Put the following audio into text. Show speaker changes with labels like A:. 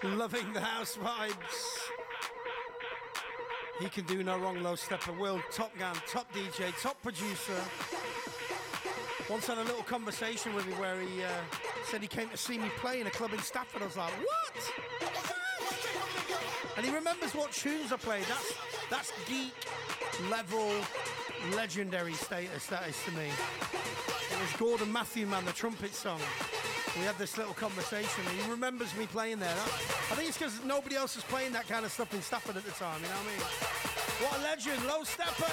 A: Loving the house vibes. He can do no wrong, Low Stepper. Will, top gun, top DJ, top producer. Once had a little conversation with me where he said he came to see me play in a club in Stafford. I was like, what? And he remembers what tunes I played. That's geek level legendary status, that is to me. It was Gordon Matthew Man, the trumpet song. We had this little conversation and he remembers me playing there. I think it's because nobody else was playing that kind of stuff in Stafford at the time, you know what I mean? What a legend, Low Stepper!